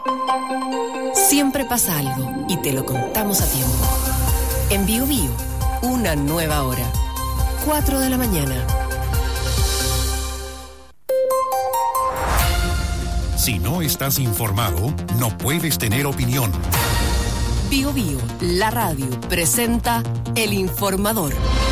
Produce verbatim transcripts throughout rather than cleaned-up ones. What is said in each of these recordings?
Siempre pasa algo y te lo contamos a tiempo. En Bio Bio, una nueva hora. cuatro de la mañana. Si no estás informado, no puedes tener opinión. Bio Bio, la radio, presenta El Informador.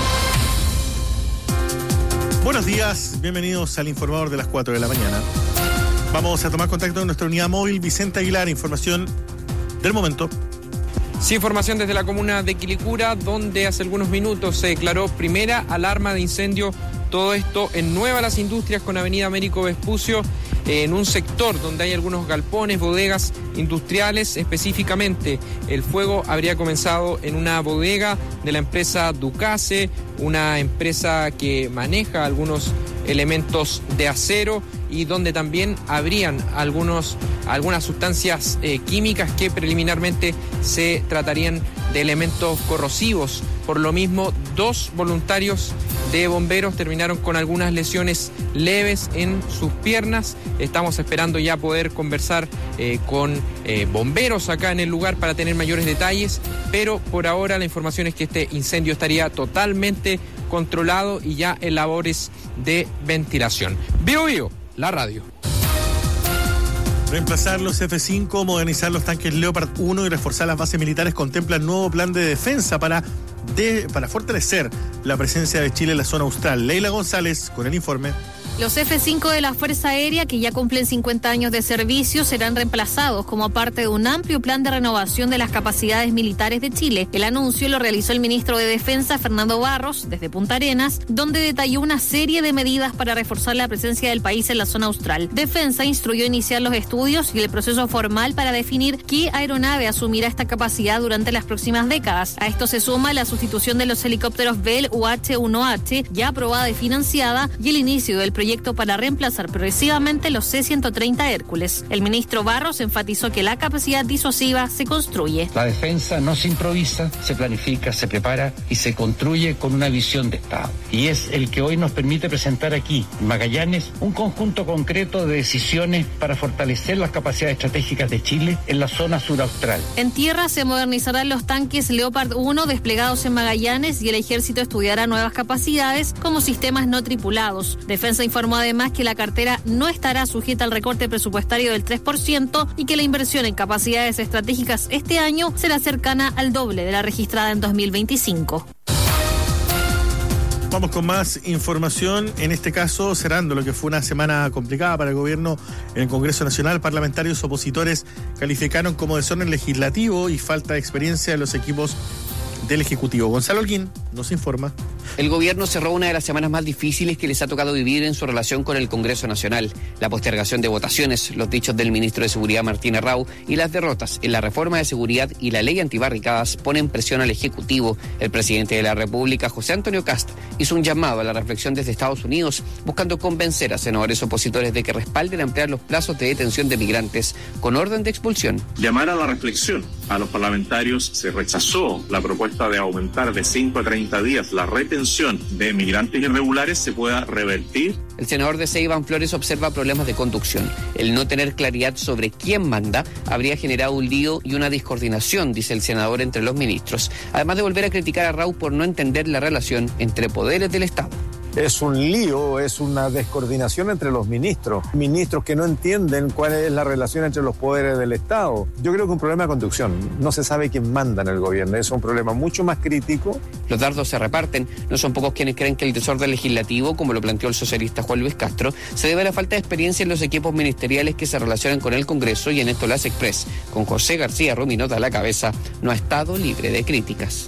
Buenos días, bienvenidos al Informador de las cuatro de la mañana. Vamos a tomar contacto con nuestra unidad móvil, Vicente Aguilar, información del momento. Sí, información desde la comuna de Quilicura, donde hace algunos minutos se declaró primera alarma de incendio. Todo esto en Nueva Las Industrias con Avenida Américo Vespucio, en un sector donde hay algunos galpones, bodegas industriales. Específicamente, el fuego habría comenzado en una bodega de la empresa Ducase, una empresa que maneja algunos elementos de acero y donde también habrían algunos, algunas sustancias eh, químicas que preliminarmente se tratarían de elementos corrosivos. Por lo mismo, dos voluntarios de bomberos terminaron con algunas lesiones leves en sus piernas. Estamos esperando ya poder conversar eh, con eh, bomberos acá en el lugar para tener mayores detalles, pero por ahora la información es que este incendio estaría totalmente controlado y ya en labores de ventilación. Bio Bio, la radio. Reemplazar los F cinco, modernizar los tanques Leopard uno y reforzar las bases militares contemplan nuevo plan de defensa para, de, para fortalecer la presencia de Chile en la zona austral. Leila González con el informe. Los F cinco de la Fuerza Aérea, que ya cumplen cincuenta años de servicio, serán reemplazados como parte de un amplio plan de renovación de las capacidades militares de Chile. El anuncio lo realizó el ministro de Defensa, Fernando Barros, desde Punta Arenas, donde detalló una serie de medidas para reforzar la presencia del país en la zona austral. Defensa instruyó iniciar los estudios y el proceso formal para definir qué aeronave asumirá esta capacidad durante las próximas décadas. A esto se suma la sustitución de los helicópteros Bell U H uno H, ya aprobada y financiada, y el inicio del proyecto proyecto para reemplazar progresivamente los C ciento treinta Hércules. El ministro Barros enfatizó que la capacidad disuasiva se construye. La defensa no se improvisa, se planifica, se prepara y se construye con una visión de Estado. Y es el que hoy nos permite presentar aquí, en Magallanes, un conjunto concreto de decisiones para fortalecer las capacidades estratégicas de Chile en la zona suraustral. En tierra se modernizarán los tanques Leopard uno desplegados en Magallanes y el ejército estudiará nuevas capacidades como sistemas no tripulados. Defensa informó además que la cartera no estará sujeta al recorte presupuestario del tres por ciento y que la inversión en capacidades estratégicas este año será cercana al doble de la registrada en dos mil veinticinco. Vamos con más información, en este caso cerrando lo que fue una semana complicada para el gobierno en el Congreso Nacional. Parlamentarios opositores calificaron como desorden legislativo y falta de experiencia de los equipos del Ejecutivo. Gonzalo Holguín nos informa. El gobierno cerró una de las semanas más difíciles que les ha tocado vivir en su relación con el Congreso Nacional. La postergación de votaciones, los dichos del ministro de Seguridad Martín Arrau y las derrotas en la reforma de seguridad y la ley antibarricadas ponen presión al Ejecutivo. El presidente de la República, José Antonio Kast, hizo un llamado a la reflexión desde Estados Unidos, buscando convencer a senadores opositores de que respalden ampliar los plazos de detención de migrantes con orden de expulsión. Llamar a la reflexión a los parlamentarios. Se rechazó la propuesta de aumentar de cinco a treinta días la retención de migrantes irregulares se pueda revertir. El senador de Ceiba, Iván Flores, observa problemas de conducción. El no tener claridad sobre quién manda habría generado un lío y una discoordinación, dice el senador, entre los ministros. Además de volver a criticar a Arrau por no entender la relación entre poderes del Estado. Es un lío, es una descoordinación entre los ministros. Ministros que no entienden cuál es la relación entre los poderes del Estado. Yo creo que es un problema de conducción. No se sabe quién manda en el gobierno. Es un problema mucho más crítico. Los dardos se reparten. No son pocos quienes creen que el desorden legislativo, como lo planteó el socialista Juan Luis Castro, se debe a la falta de experiencia en los equipos ministeriales que se relacionan con el Congreso, y en esto las Express, con José García Ruminota a la cabeza, no ha estado libre de críticas.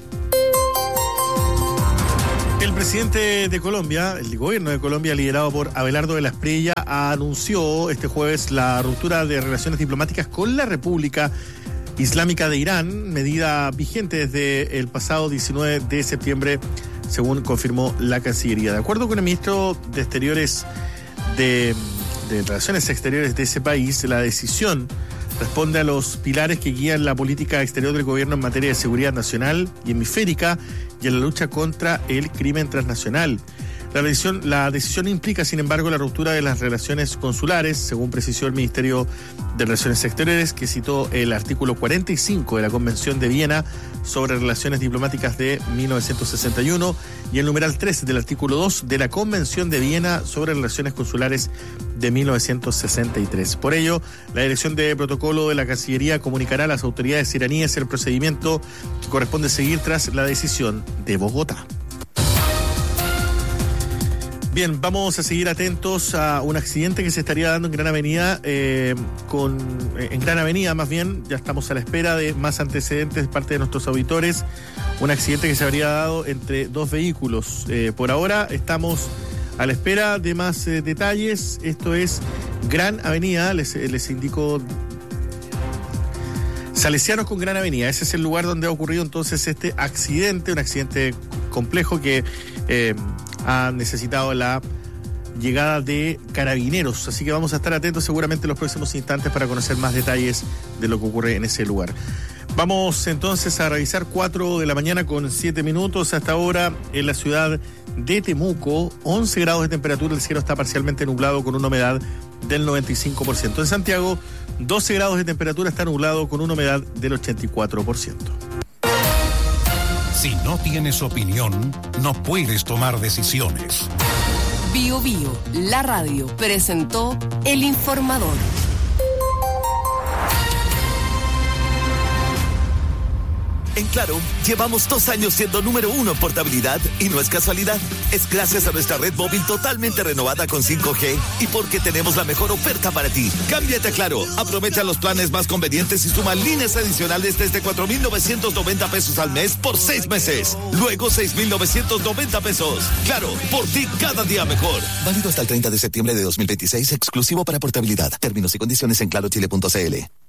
El presidente de Colombia, el gobierno de Colombia, liderado por Abelardo de la Espriella, anunció este jueves la ruptura de relaciones diplomáticas con la República Islámica de Irán, medida vigente desde el pasado diecinueve de septiembre, según confirmó la Cancillería. De acuerdo con el ministro de Exteriores de, de Relaciones Exteriores de ese país, la decisión responde a los pilares que guían la política exterior del gobierno en materia de seguridad nacional y hemisférica y en la lucha contra el crimen transnacional. La decisión, la decisión implica, sin embargo, la ruptura de las relaciones consulares, según precisó el Ministerio de Relaciones Exteriores, que citó el artículo cuarenta y cinco de la Convención de Viena sobre Relaciones Diplomáticas de mil novecientos sesenta y uno y el numeral tres del artículo dos de la Convención de Viena sobre Relaciones Consulares de mil novecientos sesenta y tres. Por ello, la Dirección de Protocolo de la Cancillería comunicará a las autoridades iraníes el procedimiento que corresponde seguir tras la decisión de Bogotá. Bien, vamos a seguir atentos a un accidente que se estaría dando en Gran Avenida, eh, con, en Gran Avenida más bien, ya estamos a la espera de más antecedentes de parte de nuestros auditores, un accidente que se habría dado entre dos vehículos. Eh, por ahora estamos a la espera de más eh, detalles, esto es Gran Avenida, les, les indico... Salesianos con Gran Avenida, ese es el lugar donde ha ocurrido entonces este accidente, un accidente complejo que eh, ha necesitado la llegada de carabineros, así que vamos a estar atentos seguramente en los próximos instantes para conocer más detalles de lo que ocurre en ese lugar. Vamos entonces a revisar cuatro de la mañana con siete minutos hasta ahora en la ciudad de Temuco, once grados de temperatura, el cielo está parcialmente nublado con una humedad del noventa y cinco por ciento. En Santiago, doce grados de temperatura, está nublado con una humedad del ochenta y cuatro por ciento. Si no tienes opinión, no puedes tomar decisiones. Bio Bio, la radio, presentó El Informador. En Claro, llevamos dos años siendo número uno en portabilidad y no es casualidad. Es gracias a nuestra red móvil totalmente renovada con cinco G y porque tenemos la mejor oferta para ti. Cámbiate a Claro, aprovecha los planes más convenientes y suma líneas adicionales desde cuatro mil novecientos noventa pesos al mes por seis meses. Luego seis mil novecientos noventa pesos. Claro, por ti cada día mejor. Válido hasta el treinta de septiembre de dos mil veintiséis, exclusivo para portabilidad. Términos y condiciones en claro chile punto c l.